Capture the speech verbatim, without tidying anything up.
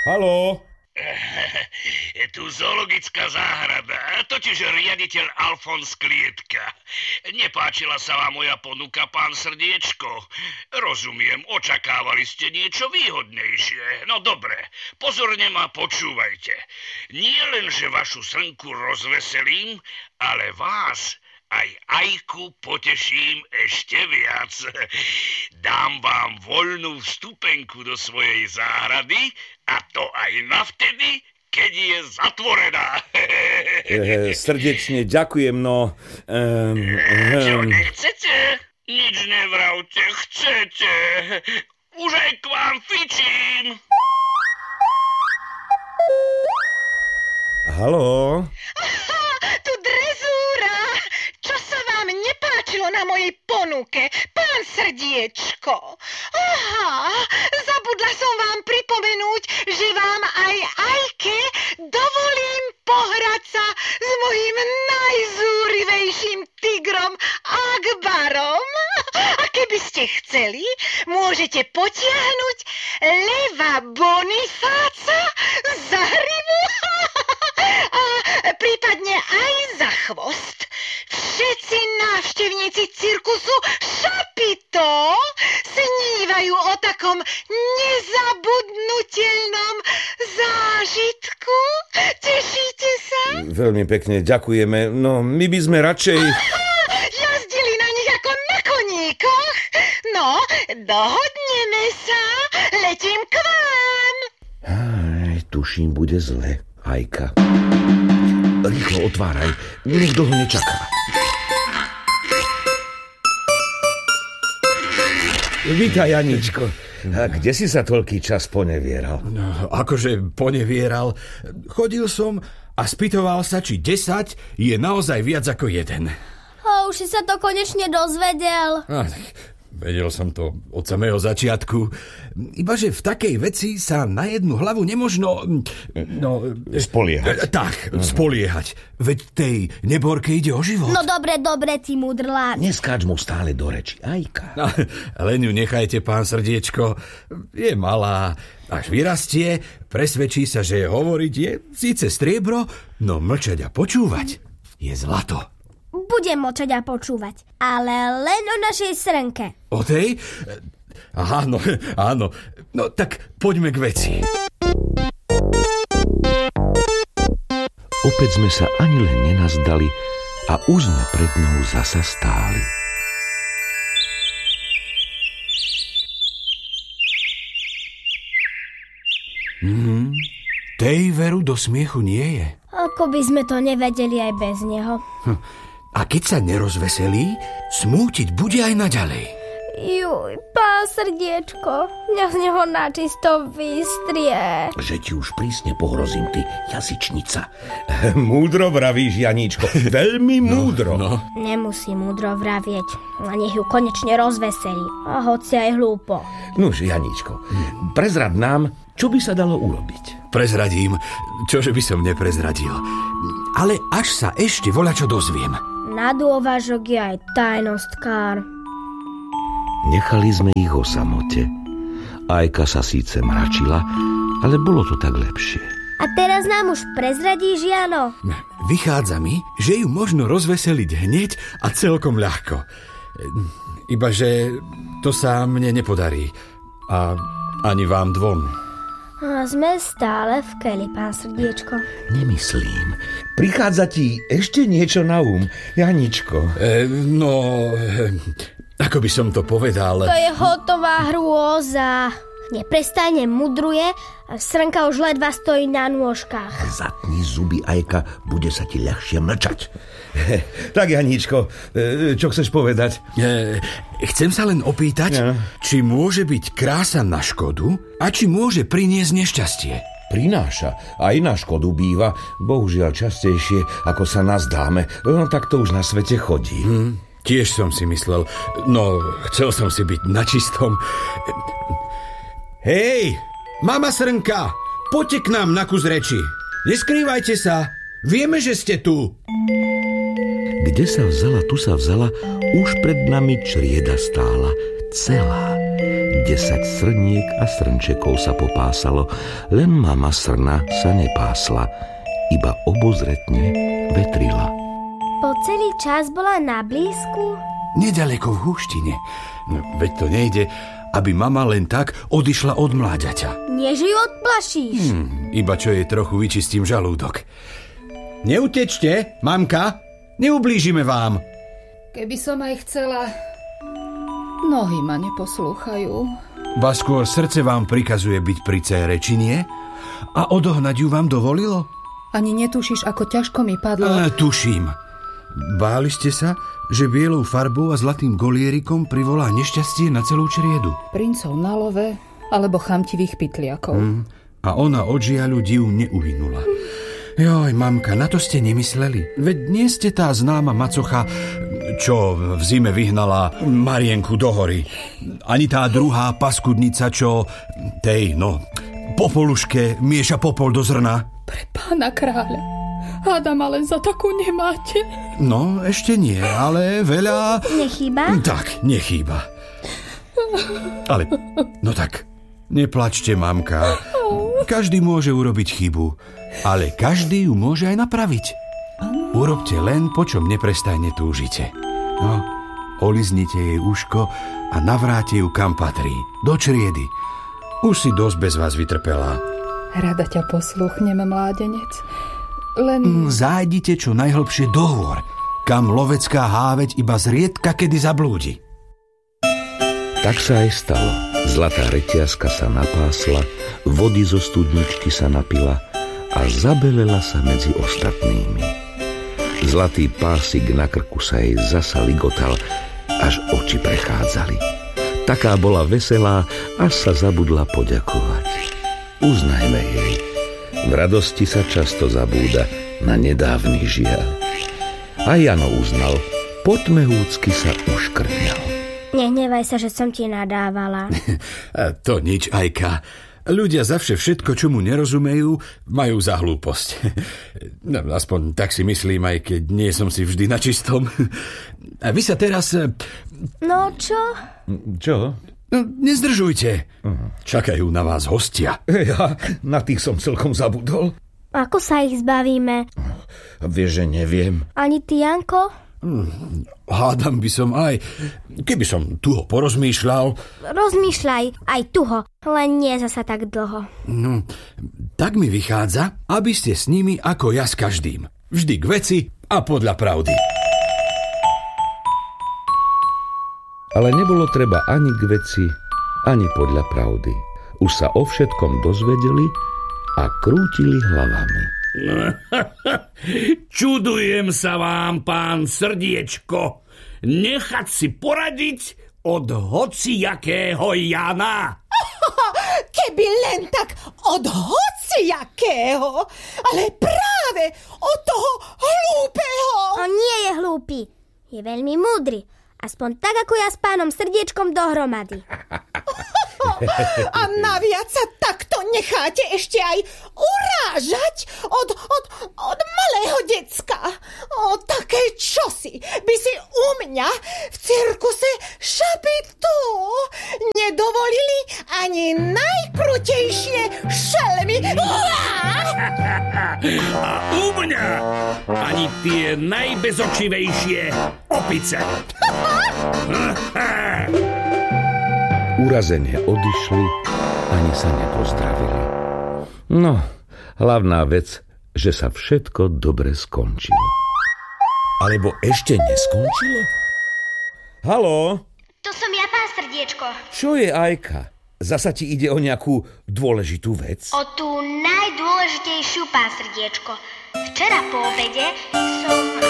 Haló? Je tu zoologická záhrada, totiž riaditeľ Alfons Klietka. Nepáčila sa vám moja ponuka, pán Srdiečko. Rozumiem, očakávali ste niečo výhodnejšie. No dobre, pozorne ma počúvajte. Nie len, že vašu srnku rozveselím, ale vás aj Ajku poteším ešte viac. Dám vám voľnú vstupenku do svojej záhrady a to aj navtedy, keď je zatvorená. E, srdečne ďakujem, no... Um, um. Čo nechcete? Nič nevravte, chcete. Už aj k vám fičím. Haló? Aha, tu drezúra. Čo sa vám nepáčilo na mojej ponuke, pán Srdiečko? Aha, zabudla som vám pripomenúť, že vám aj Ajke dovolím pohrať sa s mojím najzúrivejším tigrom Akbarom. A keby ste chceli, môžete potiahnuť leva Bonifáca za hrivu a prípadne aj za chvost. Všetci návštevníci cirkusu Šapito snívajú o takom nezabudnutelnom zážitku. Tešíte sa? Veľmi pekne ďakujeme. No, my by sme radšej... Aha, jazdili na nich ako na koníkoch. No, dohodneme sa. Letím k vám. Aj, tuším, bude zle, Ajka. Rýchlo otváraj, nech dlho nečaká. Vítaj, Janičko. A kde si sa toľký čas ponevieral? No, akože ponevieral. Chodil som a spýtoval sa, či desať je naozaj viac ako jeden. A už si sa to konečne dozvedel. A, vedel som to od samého začiatku. Ibaže v takej veci sa na jednu hlavu nemožno... No, spoliehať. Tak, uh-huh. spoliehať. Veď tej neborke ide o život. No dobre, dobre, ty mudrlák. Neskáč mu stále do reči, Ajka. No, len ju nechajte, pán Srdiečko. Je malá. Až vyrastie, presvedčí sa, že hovoriť je síce striebro, no mlčať a počúvať je zlato. Budem mlčať a počúvať, ale len o našej srnke. O tej? Áno, áno. No tak poďme k veci. Opäť sme sa ani len nenazdali a už sme pred ňou zasa stáli. Hmm, tej veru do smiechu nie je. Ako by sme to nevedeli aj bez neho. Hm. A keď sa nerozveselí, smútiť bude aj naďalej. Juj, pán Srdiečko, mňa z neho načisto vystrie. Že ti už prísne pohrozím, ty jazyčnica. Múdro vravíš, Janíčko, veľmi múdro. No, no. Nemusí múdro vravieť, a nech ju konečne rozveselí. A hoci aj hlúpo. Nuž, Janíčko, prezrad nám, čo by sa dalo urobiť. Prezradím, čože by som neprezradil. Ale až sa ešte voľačo dozviem. Na dôvažok je aj tajnostkár. Nechali sme ich o samote. Ajka sa síce mračila, ale bolo to tak lepšie. A teraz nám už prezradíš, Jano? Vychádza mi, že ju možno rozveseliť hneď a celkom ľahko. Ibaže to sa mne nepodarí. A ani vám dvom. A sme stále v keli, pán Srdiečko. Nemyslím. Prichádza ti ešte niečo na um, Janičko. E, no, e, ako by som to povedal... To je hotová hrôza. Neprestajne mudruje a srnka už ledva stojí na nôžkach. Zatni zuby, Ajka, bude sa ti ľahšie mlčať. Tak, Janičko, čo chceš povedať? E, chcem sa len opýtať, ja. či môže byť krása na škodu a či môže priniesť nešťastie. Prináša. Aj na škodu býva. Bohužiaľ častejšie, ako sa nazdáme. No tak to už na svete chodí. Hm, tiež som si myslel. No, chcel som si byť na čistom. Hej, mama srnka, poďte k nám na kus reči. Neskrývajte sa. Vieme, že ste tu. Kde sa vzala, tu sa vzala, už pred nami črieda stála, celá. desať srniek a srnčekov sa popásalo, len mama srna sa nepásla, iba obozretne vetrila. Po celý čas bola na blízku? Nedaleko v húštine. No, veď to nejde, aby mama len tak odišla od mláďaťa. Nie, že ju odplašíš. Hmm, iba čo jej trochu vyčistím žalúdok. Neutečte, mamka, neublížime vám. Keby som aj chcela, nohy ma neposlúchajú. Ba skôr srdce vám prikazuje byť pri cére, či nie? A odohnať ju vám dovolilo? Ani netušíš, ako ťažko mi padlo. E, tuším. Báli ste sa, že bielou farbou a zlatým golierikom privolá nešťastie na celú čriedu? Princov na love, alebo chamtivých pytliakov. Hmm. A ona od žiaľu div neuhynula. Joj, mamka, na to ste nemysleli. Veď nie ste tá známa macocha, čo v zime vyhnala Marienku do hory. Ani tá druhá paskudnica, čo tej, no, popoluške mieša popol do zrna. Pre pána kráľa. Hádam, ale za takú nemáte. No, ešte nie, ale veľa... Nechýba? Tak, nechýba. Ale, no tak, neplačte, mamka. Každý môže urobiť chybu, ale každý ju môže aj napraviť. Urobte len, po čom neprestajne túžite. No, oliznite jej uško a navráte ju kam patrí. Do čriedy. Už si dosť bez vás vytrpela. Rada ťa posluchnem, mládenec. Len... Zájdite čo najhlbšie do hôr, kam lovecká háveť iba zriedka kedy zablúdi. Tak sa aj stalo. Zlatá reťazka sa napásla, vody zo studničky sa napila a zabelela sa medzi ostatnými. Zlatý pásik na krku sa jej zasa ligotal, až oči prechádzali. Taká bola veselá, až sa zabudla poďakovať. Uznajme jej. V radosti sa často zabúda na nedávny žiaľ. A Jano uznal, potmehúcky sa uškrňal. Nehnevaj sa, že som ti nadávala. To nič, Ajka. Ľudia zavše všetko, čo mu nerozumejú, majú za hlúposť. No, aspoň tak si myslím, aj keď nie som si vždy na čistom. A vy sa teraz... No čo? Čo? No, nezdržujte. Čakajú na vás hostia. Ja na tých som celkom zabudol. Ako sa ich zbavíme? Vieš, že neviem. Ani ty, Janko? Hmm, hádam by som aj, keby som tuho porozmýšľal. Rozmýšľaj, aj tuho, len nie zasa tak dlho. No, tak mi vychádza, aby ste s nimi ako ja s každým. Vždy k veci a podľa pravdy. Ale nebolo treba ani k veci, ani podľa pravdy. Už sa o všetkom dozvedeli a krútili hlavami. Čudujem sa vám, pán Srdiečko. Nechať si poradiť od hocijakého Jana. Keby len tak od hocijakého, ale práve od toho hlúpeho. On nie je hlúpy, je veľmi múdry. Aspoň tak, ako ja s pánom Srdiečkom dohromady. A naviac sa takto necháte ešte aj urážať od, od, od malého decka. O, také čosi by si u mňa v cirkuse šapitu nedovolili ani najkrutejšie šelmy. A u mňa ani tie najbezočivejšie opice. Urazene odišli, ani sa nepozdravili. No, hlavná vec, že sa všetko dobre skončilo. Alebo ešte neskončilo? Haló? To som ja, pán Srdiečko. Čo je, Ajka? Zasa ti ide o nejakú dôležitú vec? O tú najdôležitejšiu, pán Srdiečko. Včera po obede som...